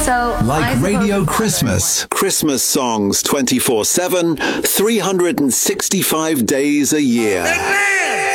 So like Radio Christmas. Christmas songs 24/7, 365 days a year. Amen.